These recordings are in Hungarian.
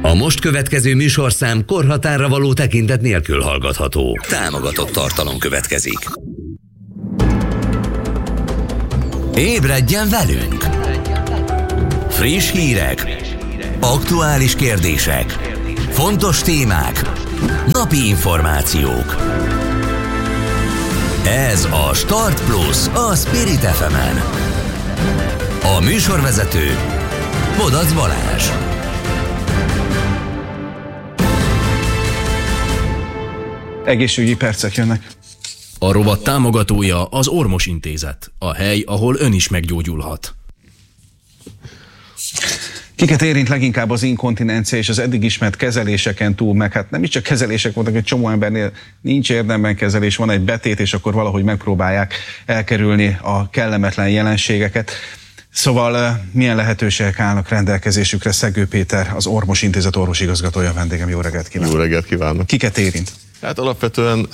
A most következő műsorszám korhatárra való tekintet nélkül hallgatható. Támogatott tartalom következik. Ébredjen velünk! Friss hírek, aktuális kérdések, fontos témák, napi információk. Ez a Start Plus a Spirit FM-en. A műsorvezető Bodac Balázs. Egészségügyi percek jönnek. A rovat támogatója az Ormos Intézet, a hely, ahol ön is meggyógyulhat. Kiket érint leginkább az inkontinencia és az eddig ismert kezeléseken túl, meg hát nem is csak kezelések voltak, egy csomó embernél nincs érdemben kezelés, van egy betét, és akkor valahogy megpróbálják elkerülni a kellemetlen jelenségeket. Szóval milyen lehetőségek állnak rendelkezésükre? Szegő Péter, az Ormos Intézet orvosigazgatója, vendégem, jó reggelt kívánok. Jó reggelt kívánok. Kiket érint? Hát alapvetően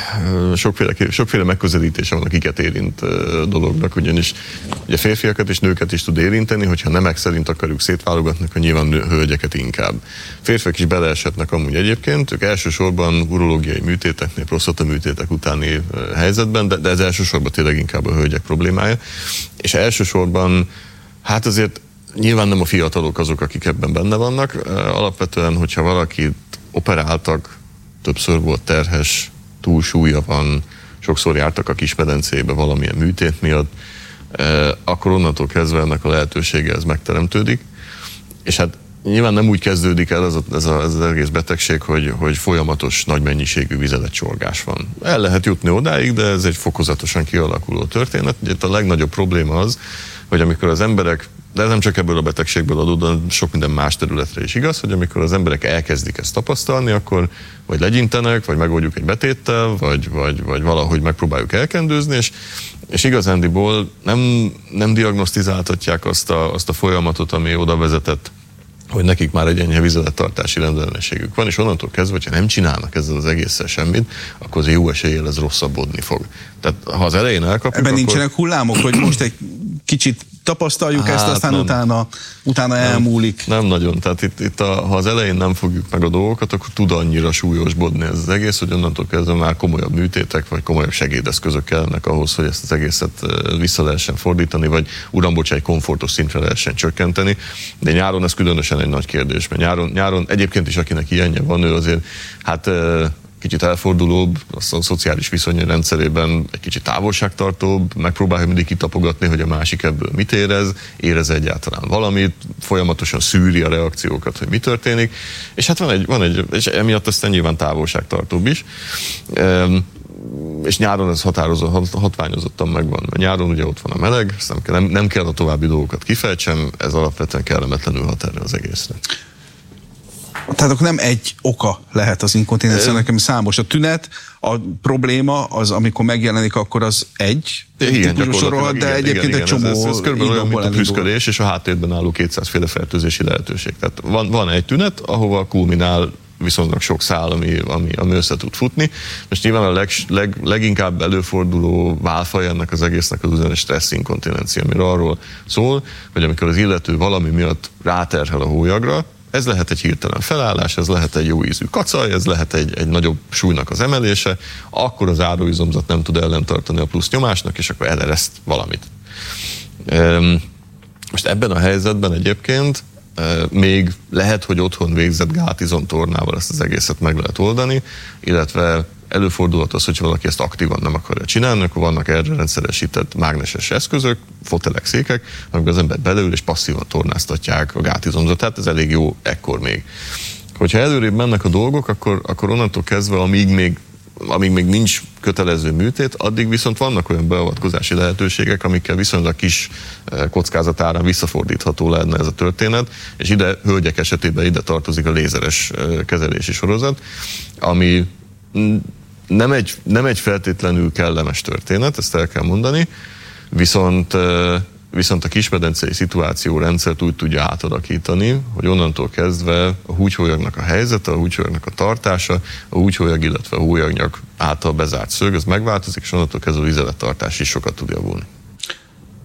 sokféle megközelítése van a kiket érint dolognak, ugyanis ugye férfiakat és nőket is tud érinteni, hogyha nemek szerint akarjuk szétválogatni, akkor nyilván hölgyeket inkább. Férfiak is beleeshetnek amúgy egyébként, ők elsősorban urológiai műtéteknél, prosztataműtétek utáni helyzetben, de ez elsősorban tényleg inkább a hölgyek problémája. És elsősorban, hát azért nyilván nem a fiatalok azok, akik ebben benne vannak. Alapvetően, hogyha valakit operáltak, többször volt terhes, túlsúlya van, sokszor jártak a Kismedencébe valamilyen műtét miatt, akkor onnantól kezdve ennek a lehetősége ez megteremtődik. És hát nyilván nem úgy kezdődik el ez az egész betegség, hogy folyamatos nagy mennyiségű vizeletcsorgás van. El lehet jutni odáig, de ez egy fokozatosan kialakuló történet. Ugye itt a legnagyobb probléma az, hogy amikor az emberek, de ez nem csak ebből a betegségből adódóan, sok minden más területre is igaz, hogy amikor az emberek elkezdik ezt tapasztalni, akkor vagy legyintenek, vagy megoldjuk egy betéttel, vagy valahogy megpróbáljuk elkendőzni, és igazándiból nem diagnosztizáltatják azt a folyamatot, ami oda vezetett, hogy nekik már egy enyhe vizelettartási rendellenességük van, és onnantól kezdve, hogyha nem csinálnak ezzel az egésszel semmit, akkor az jó eséllyel ez rosszabbodni fog. Tehát ha az elején elkapjuk, ebben akkor... nincsenek hullámok, hogy most egy kicsit tapasztaljuk ezt, aztán utána elmúlik. Nem nagyon. Tehát itt ha az elején nem fogjuk meg a dolgokat, akkor tud annyira súlyosbodni ez az egész, hogy onnantól kezdve már komolyabb műtétek, vagy komolyabb segédeszközök kellene ahhoz, hogy ezt az egészet vissza lehessen fordítani, vagy egy komfortos szintre lehessen csökkenteni. De nyáron ez különösen egy nagy kérdés, mert nyáron egyébként is akinek ilyenje van, ő azért kicsit elfordulóbb, a szociális viszonyrendszerében egy kicsit távolságtartóbb, megpróbálja mindig kitapogatni, hogy a másik ebből mit érez egyáltalán valamit, folyamatosan szűri a reakciókat, hogy mi történik, és hát van egy és emiatt aztán nyilván távolságtartóbb is. És nyáron ez hatványozottan megvan. Mert nyáron ugye ott van a meleg, nem kell a további dolgokat kifejtsem, ez alapvetően kellemetlenül hat erre az egészre. Tehát akkor nem egy oka lehet az inkontinencia, nekem számos. A tünet, a probléma az, amikor megjelenik, akkor az egy típusú sorolhat, de egyébként egy csomó ez körülbelül olyan, mint a prüszkölés és a háttérben álló 200 féle fertőzési lehetőség. Tehát van egy tünet, ahova kulminál viszonylag sok szál, ami össze tud futni. Most nyilván a leginkább előforduló válfaj ennek az egésznek az úgynevezett stressz inkontinencia, ami arról szól, hogy amikor az illető valami miatt ráterhel a hólyagra, ez lehet egy hirtelen felállás, ez lehet egy jó ízű kacaj, ez lehet egy nagyobb súlynak az emelése, akkor az áróizomzat nem tud ellentartani a plusz nyomásnak, és akkor elereszt valamit. Most ebben a helyzetben egyébként még lehet, hogy otthon végzett gátizomtornával ezt az egészet meg lehet oldani, illetve előfordulhat az, hogy valaki ezt aktívan nem akarja csinálni, akkor vannak erre rendszeresített mágneses eszközök, fotelek, székek, amikor az ember beleül és passzívan tornáztatják a gátizomzatát, ez elég jó ekkor még. Hogyha előrébb mennek a dolgok, akkor onnantól kezdve, amíg még nincs kötelező műtét, addig viszont vannak olyan beavatkozási lehetőségek, amikkel viszonylag kis kockázatárán visszafordítható lenne ez a történet, és ide, hölgyek esetében ide tartozik a lézeres kezelési sorozat, ami nem egy feltétlenül kellemes történet, ezt el kell mondani, viszont a kismedencei szituációrendszert úgy tudja átalakítani, hogy onnantól kezdve a húgyhólyagnak a helyzete, a húgyhólyagnak a tartása, a húgyhólyag, illetve a hólyagnyak által bezárt szög, ez megváltozik, és onnantól kezdve a vizelettartás is sokat tud javulni.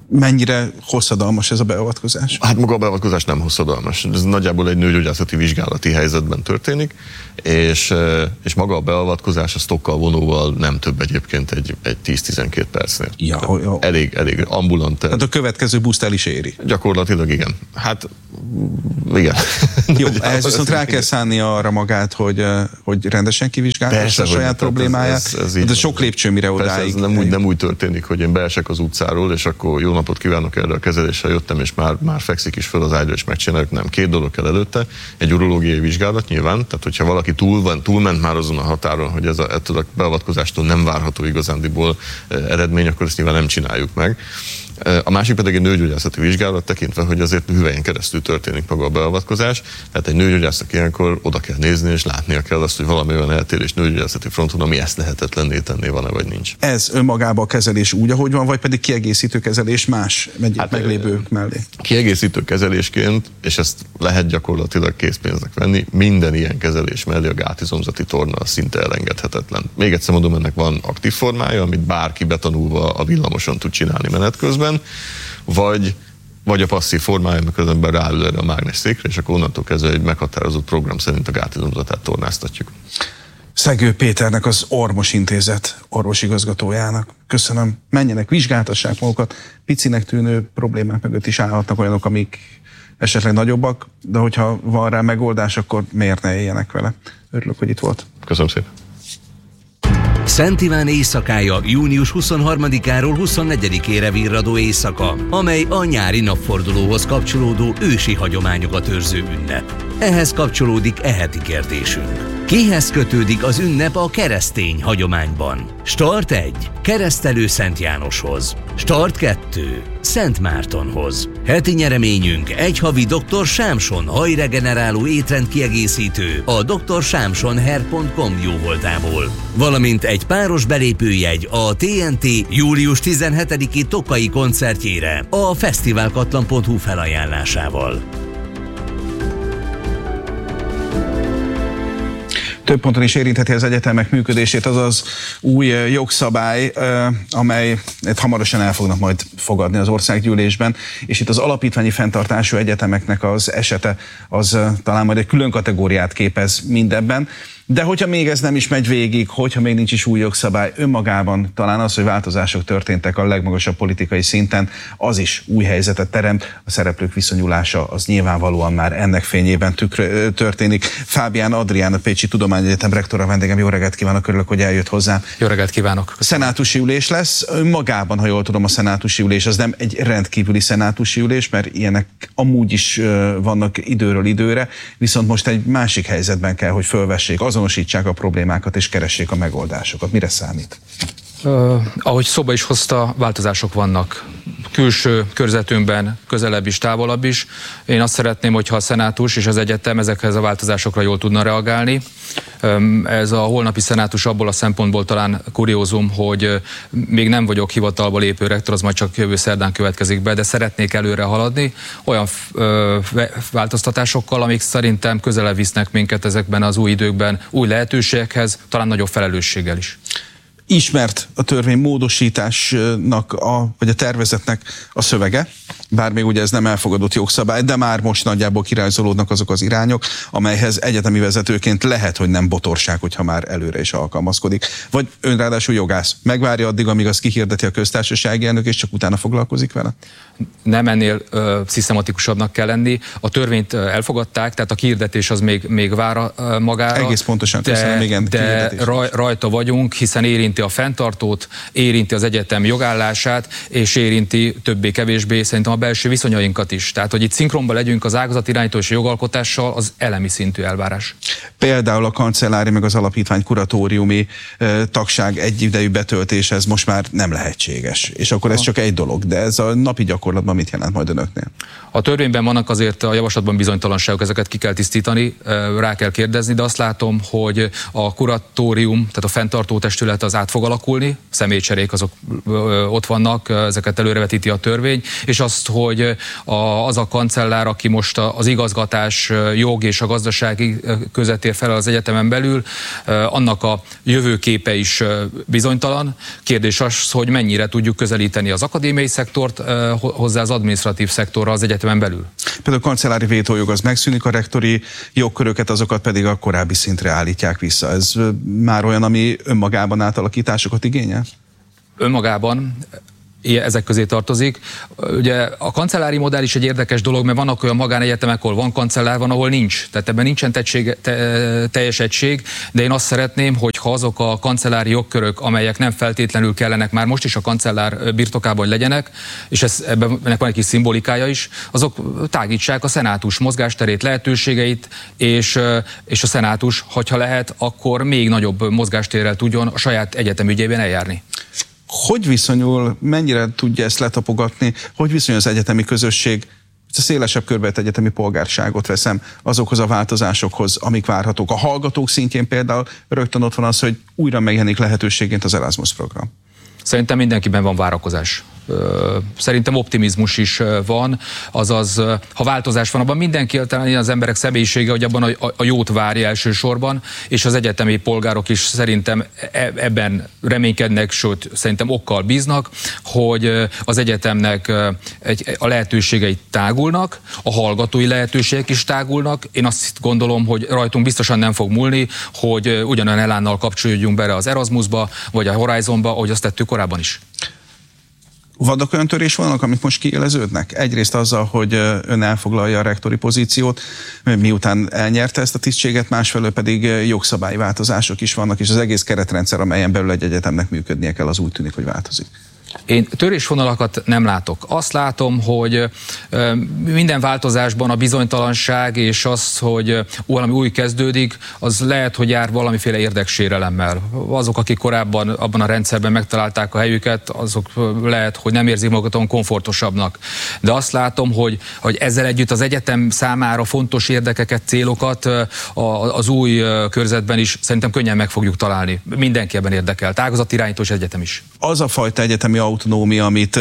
Mennyire hosszadalmas ez a beavatkozás? Hát maga a beavatkozás nem hosszadalmas. Ez nagyjából egy nőgyógyászati vizsgálati helyzetben történik, és maga a beavatkozás a stokkal vonóval nem több egyébként egy 10-12 percnél. Ja. Elég ambulant. Tehát a következő buszt el is éri. Gyakorlatilag igen. Hát igen. Jó, ehhez viszont rá kell szánnia arra magát, hogy rendesen kivizsgáltassa a saját problémáját. Ez sok lépcső, mire odáig. Ez nem úgy történik, hogy én beesek az utcáról, és akkor jó napot kívánok, erre a kezelésre jöttem, és már fekszik is föl az ágyra, és megcsináljuk. Nem, 2 dolog kell előtte. Egy urológiai vizsgálat nyilván, tehát hogyha valaki túlment már azon a határon, hogy ettől a beavatkozástól nem várható igazándiból eredmény, akkor ezt nyilván nem csináljuk meg. A másik pedig egy nőgyógyászati vizsgálat, tekintve, hogy azért hüvelyen keresztül történik maga a beavatkozás, tehát egy nőgyógyásznak ilyenkor oda kell nézni, és látnia kell azt, hogy valami olyan eltérés nőgyógyászati fronton, ami ezt lehetetlenné tenné, van-e vagy nincs. Ez önmagában a kezelés úgy, ahogy van, vagy pedig kiegészítő kezelés más meglévők mellé? Kiegészítő kezelésként, és ezt lehet gyakorlatilag készpénznek venni, minden ilyen kezelés mellé a gátizomzati torna szinte elengedhetetlen. Még egyszer mondom, ennek van aktív formája, amit bárki betanulva a villamoson tud csinálni menet közben, vagy a passzív formája, amikor az ember ráül erre a mágnesszékre, és akkor onnantól kezdve egy meghatározott program szerint a gátizomzatát tornáztatjuk. Szegő Péternek, az Ormos Intézet orvosigazgatójának köszönöm. Menjenek, vizsgáltassák magukat. Picinek tűnő problémák mögött is állhatnak olyanok, amik esetleg nagyobbak, de hogyha van rá megoldás, akkor miért ne éljenek vele? Örülök, hogy itt volt. Köszönöm szépen. Szent Iván éjszakája június 23-áról 24-ére virradó éjszaka, amely a nyári napfordulóhoz kapcsolódó ősi hagyományokat őrző ünnep. Ehhez kapcsolódik heti kérdésünk. Kihez kötődik az ünnep a keresztény hagyományban? Start 1. Keresztelő Szent Jánoshoz. Start 2. Szent Mártonhoz. Heti nyereményünk egy havi Dr. Sámson hajregeneráló étrendkiegészítő a drsámsonhair.com jóvoltából. Valamint egy páros belépőjegy a TNT július 17-i Tokai koncertjére a fesztiválkatlan.hu felajánlásával. Több ponton is érintheti az egyetemek működését az az új jogszabály, amelyet hamarosan el fognak majd fogadni az országgyűlésben, és itt az alapítványi fenntartású egyetemeknek az esete az talán majd egy külön kategóriát képez mindebben. De hogyha még ez nem is megy végig, hogyha még nincs is új jogszabály, önmagában talán az, hogy változások történtek a legmagasabb politikai szinten, az is új helyzetet teremt, a szereplők viszonyulása az nyilvánvalóan már ennek fényében történik. Fábián Adrián, a Pécsi Tudományegyetem rektora vendégem, jó reggelt kívánok, örülök, hogy eljött hozzám. Jó reggelt kívánok. Szenátusi ülés lesz, önmagában, ha jól tudom, a szenátusi ülés az nem egy rendkívüli szenátusi ülés, mert ilyenek amúgy is vannak időről időre, viszont most egy másik helyzetben kell, hogy fölvessék, azonosítsák a problémákat és keressék a megoldásokat. Mire számít? Ahogy szóba is hozta, változások vannak. Külső körzetünkben, közelebb is, távolabb is. Én azt szeretném, hogyha a szenátus és az egyetem ezekhez a változásokra jól tudna reagálni. Ez a holnapi szenátus abból a szempontból talán kuriózum, hogy még nem vagyok hivatalba lépő rektor, az majd csak jövő szerdán következik be, de szeretnék előre haladni olyan változtatásokkal, amik szerintem közelebb visznek minket ezekben az új időkben, új lehetőségekhez, talán nagyobb felelősséggel is. Ismert a törvény módosításnak, vagy a tervezetnek a szövege, bár még ugye ez nem elfogadott jogszabály, de már most nagyjából kirajzolódnak azok az irányok, amelyhez egyetemi vezetőként lehet, hogy nem botorság, hogyha már előre is alkalmazkodik. Vagy ön ráadásul jogász. Megvárja addig, amíg azt kihirdeti a köztársasági elnök, és csak utána foglalkozik vele? Nem ennél szisztematikusabbnak kell lenni. A törvényt elfogadták, tehát a kihirdetés az még vár magára. Egész pontosan, köszönöm, igen. De rajta vagyunk, hiszen érinti a fenntartót, érinti az egyetem jogállását, és érinti többé-kevésbé szerintem a belső viszonyainkat is. Tehát, hogy itt szinkronban legyünk az ágazatirányító és jogalkotással, az elemi szintű elvárás. Például a kancellári meg az alapítvány kuratóriumi tagság egyidejű betöltése, ez most már nem lehetséges. És akkor ez csak egy dolog, de ez a napi gyakorlatban mit jelent majd önöknél? A törvényben vannak azért a javaslatban bizonytalanságok, ezeket ki kell tisztítani, rá kell kérdezni, de azt látom, hogy a kuratórium, tehát a fenntartó testület az át fog alakulni, személycserék azok ott vannak, ezeket előrevetíti a törvény, és azt, hogy az a kancellár, aki most az igazgatás, jog és a gazdasági között ér fel az egyetemen belül, annak a jövőképe is bizonytalan. Kérdés az, hogy mennyire tudjuk közelíteni az akadémiai szektort hozzá az adminisztratív szektorra az egyetemen belül. Például a kancellári vétójog az megszűnik, a rektori jogköröket azokat pedig a korábbi szintre állítják vissza. Ez már olyan, ami önmagában átalakításokat igényel? Önmagában ezek közé tartozik. Ugye a kancellári modell is egy érdekes dolog, mert vannak olyan magánegyetemek, ahol van kancellár, van, ahol nincs. Tehát ebben nincsen teljes egység, de én azt szeretném, hogyha azok a kancellári jogkörök, amelyek nem feltétlenül kellenek már most is a kancellár birtokában legyenek, és ennek van egy kis szimbolikája is, azok tágítsák a szenátus mozgásterét, lehetőségeit, és a szenátus, hogyha lehet, akkor még nagyobb mozgástérrel tudjon a saját egyetem ügyében eljárni. Hogy viszonyul, mennyire tudja ezt letapogatni, hogy viszonyul az egyetemi közösség, a szélesebb körben egyetemi polgárságot veszem, azokhoz a változásokhoz, amik várhatók. A hallgatók szintjén például rögtön ott van az, hogy újra megjelenik lehetőségként az Erasmus program. Szerintem mindenkiben van várakozás. Szerintem optimizmus is van, azaz, ha változás van, abban mindenki, az emberek személyisége, hogy abban a jót várja elsősorban, és az egyetemi polgárok is szerintem ebben reménykednek, sőt, szerintem okkal bíznak, hogy az egyetemnek a lehetőségei tágulnak, a hallgatói lehetőségek is tágulnak. Én azt gondolom, hogy rajtunk biztosan nem fog múlni, hogy ugyanolyan elánnal kapcsolódjunk bele az Erasmusba, vagy a Horizonba, ahogy azt tettük korábban is. Vannak olyan törésvonalak, amik most kiéleződnek? Egyrészt azzal, hogy ön elfoglalja a rektori pozíciót, miután elnyerte ezt a tisztséget, másfelől pedig jogszabályi változások is vannak, és az egész keretrendszer, amelyen belül egy egyetemnek működnie kell, az úgy tűnik, hogy változik. Én törésvonalakat nem látok. Azt látom, hogy minden változásban a bizonytalanság és az, hogy valami új kezdődik, az lehet, hogy jár valamiféle érdeksérelemmel. Azok, akik korábban abban a rendszerben megtalálták a helyüket, azok lehet, hogy nem érzik magukat olyan komfortosabbnak. De azt látom, hogy ezzel együtt az egyetem számára fontos érdekeket, célokat az új körzetben is szerintem könnyen meg fogjuk találni. Mindenki ebben érdekelt. Ágazatirányító és egyetem is. Az a fajta egyetemi autonómia, amit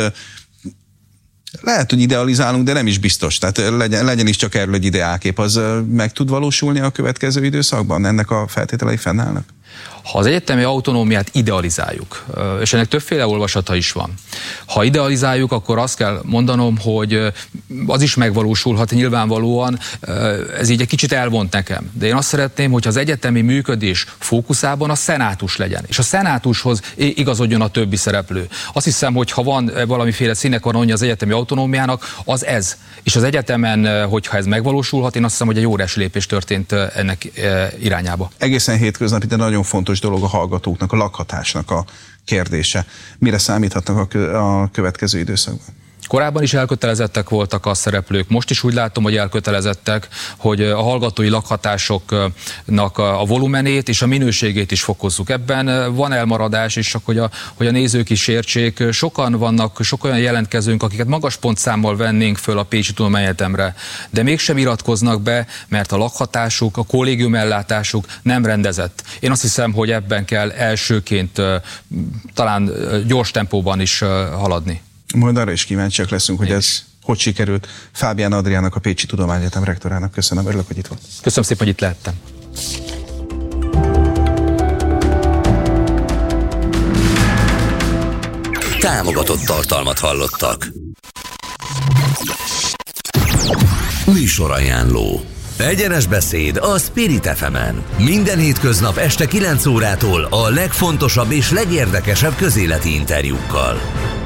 lehet, hogy idealizálunk, de nem is biztos. Tehát legyen is csak erről egy ideálkép. Az meg tud valósulni a következő időszakban? Ennek a feltételei fennállnak? Ha az egyetemi autonómiát idealizáljuk, és ennek többféle olvasata is van, ha idealizáljuk, akkor azt kell mondanom, hogy az is megvalósulhat nyilvánvalóan, ez így egy kicsit elvont nekem. De én azt szeretném, hogy az egyetemi működés fókuszában a szenátus legyen, és a szenátushoz igazodjon a többi szereplő. Azt hiszem, hogy ha van valamiféle színek van az egyetemi autonómiának, az ez. És az egyetemen, hogyha ez megvalósulhat, én azt hiszem, hogy egy óriási lépés történt ennek irányába. Egészen hétköznapi, de nagyon fontos dolog a hallgatóknak, a lakhatásnak a kérdése. Mire számíthatnak a következő időszakban? Korábban is elkötelezettek voltak a szereplők, most is úgy látom, hogy elkötelezettek, hogy a hallgatói lakhatásoknak a volumenét és a minőségét is fokozzuk. Ebben van elmaradás, és hogy a nézők is értsék. Sokan vannak, sok olyan jelentkezőnk, akiket magas pontszámmal vennénk föl a Pécsi Tudományegyetemre, de mégsem iratkoznak be, mert a lakhatásuk, a kollégiumellátásuk nem rendezett. Én azt hiszem, hogy ebben kell elsőként talán gyors tempóban is haladni. Majd arra is kíváncsiak leszünk, hogy ez hogy sikerült. Fábián Adriánnak, a Pécsi Tudományegyetem rektorának köszönöm, örülök, hogy itt volt. Köszönöm szépen, hogy itt lehettem. Támogatott tartalmat hallottak. Műsorajánló. Egyenes beszéd a Spirit FM-en. Minden hétköznap este 9 órától a legfontosabb és legérdekesebb közéleti interjúkkal.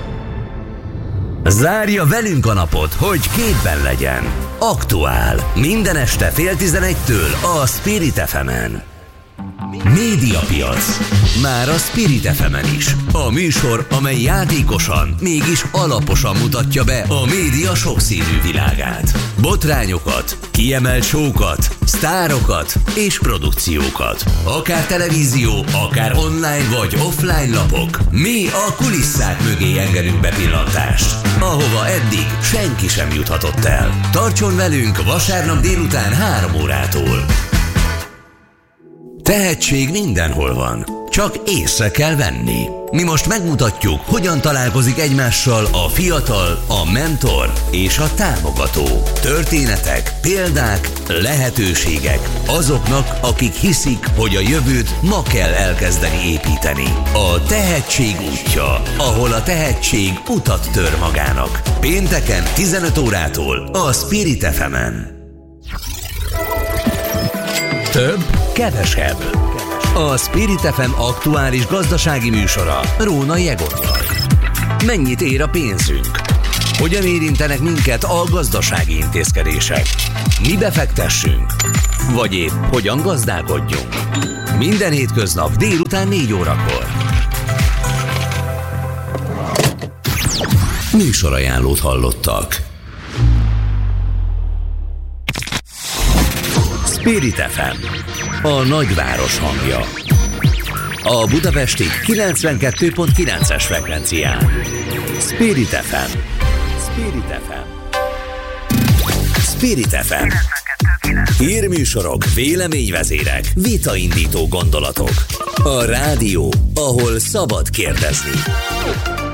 Zárja velünk a napot, hogy képben legyen. Aktuál. Minden este 10:30-től a Spirit FM-en. Médiapiac. Már a Spirit FM-en is. A műsor, amely játékosan, mégis alaposan mutatja be a média sokszínű világát. Botrányokat, kiemelt show-kat, sztárokat és produkciókat. Akár televízió, akár online vagy offline lapok. Mi a kulisszák mögé engedünk bepillantást, ahova eddig senki sem juthatott el. Tartson velünk vasárnap délután 3 órától. Tehetség mindenhol van, csak észre kell venni. Mi most megmutatjuk, hogyan találkozik egymással a fiatal, a mentor és a támogató. Történetek, példák, lehetőségek azoknak, akik hiszik, hogy a jövőt ma kell elkezdeni építeni. A tehetség útja, ahol a tehetség utat tör magának. Pénteken 15 órától a Spirit FM-en. Több, kevesebb. A Spirit FM aktuális gazdasági műsora Rónai Egottal. Mennyit ér a pénzünk? Hogyan érintenek minket a gazdasági intézkedések? Mibe fektessünk? Vagy épp hogyan gazdálkodjunk? Minden hétköznap délután 4 órakor. Műsorajánlót hallottak. Spirit FM, a nagyváros hangja. A budapesti 92.9-es frekvencián. Spirit FM. Spirit FM. Spirit FM. Hírműsorok, véleményvezérek, vitaindító gondolatok. A rádió, ahol szabad kérdezni.